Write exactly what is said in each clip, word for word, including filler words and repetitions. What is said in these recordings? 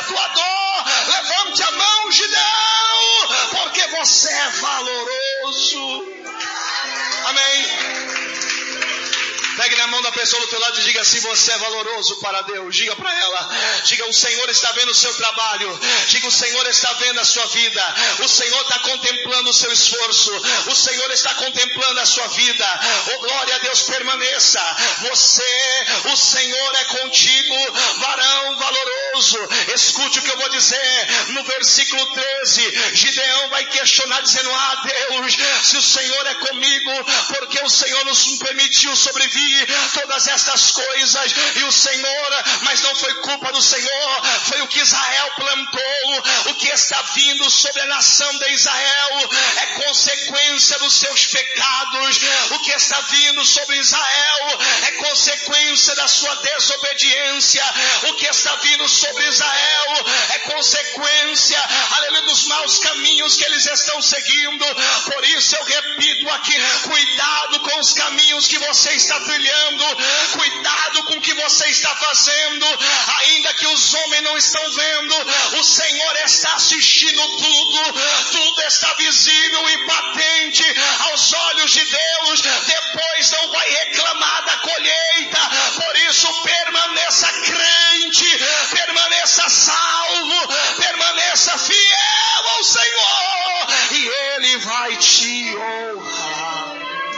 tua dor. Levante a mão, Gideão, porque você é valoroso. Amém. Pegue na mão da pessoa do teu lado e diga assim: você é valoroso para Deus. Diga para ela, diga: o Senhor está vendo o seu trabalho. Diga: o Senhor está vendo a sua vida. O Senhor está contemplando o seu esforço. O Senhor está contemplando a sua vida. Oh, glória a Deus, permaneça. Você, o Senhor é contigo, varão valoroso. Escute o que eu vou dizer. No versículo treze, Gideão vai questionar dizendo: ah, Deus, se o Senhor é comigo, porque o Senhor nos permitiu sobreviver todas estas coisas, e o Senhor, mas não foi culpa do Senhor, foi o que Israel plantou. O que está vindo sobre a nação de Israel é consequência dos seus pecados. O que está vindo sobre Israel é consequência da sua desobediência. O que está vindo sobre Israel é consequência, aleluia, dos maus caminhos que eles estão seguindo. Por isso eu repito aqui: cuidado com os caminhos que você está trilhando, cuidado com o que você está fazendo, ainda que os homens não estão vendo, o Senhor está assistindo tudo, tudo está visível e patente aos olhos de Deus. Depois não vai reclamar da colheita. Por isso permaneça crente, permaneça salvo, permaneça fiel ao Senhor, e Ele vai te honrar.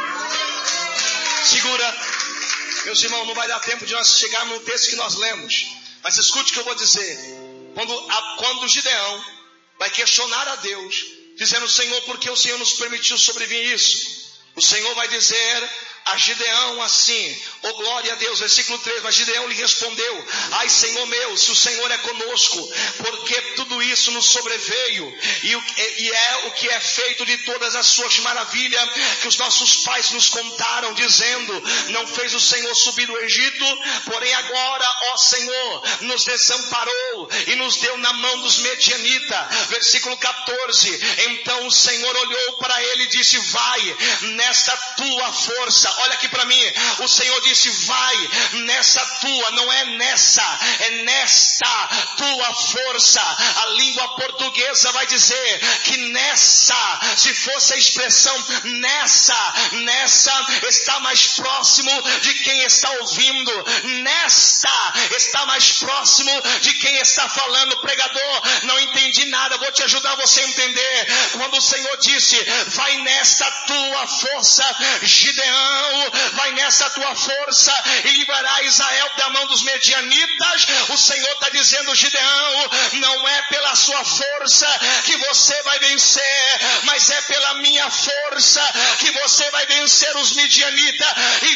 Segura, meus irmãos, não vai dar tempo de nós chegarmos no texto que nós lemos, mas escute o que eu vou dizer. Quando, a, quando Gideão vai questionar a Deus, dizendo: Senhor, por que o Senhor nos permitiu sobreviver isso? O Senhor vai dizer a Gideão assim, oh glória a Deus, versículo três, mas Gideão lhe respondeu: ai, Senhor meu, se o Senhor é conosco, porque tudo isso nos sobreveio, e, o, e é o que é feito de todas as suas maravilhas que os nossos pais nos contaram, dizendo: não fez o Senhor subir do Egito, porém agora, ó Senhor, nos desamparou e nos deu na mão dos medianitas. Versículo catorze, então o Senhor olhou para ele e disse: vai nesta tua força. Olha aqui para mim, o Senhor disse: vai nessa tua, não é nessa, é nesta tua força. A língua portuguesa vai dizer que nessa, se fosse a expressão nessa, nessa está mais próximo de quem está ouvindo, nesta está mais próximo de quem está falando. Pregador, não entendi nada, vou te ajudar você a entender. Quando o Senhor disse: vai nesta tua força, Gideão, vai nessa tua força e livrará Israel da mão dos medianitas. O Senhor está dizendo: Gideão, não é pela sua força que você vai vencer, mas é pela minha força que você vai vencer os medianitas. E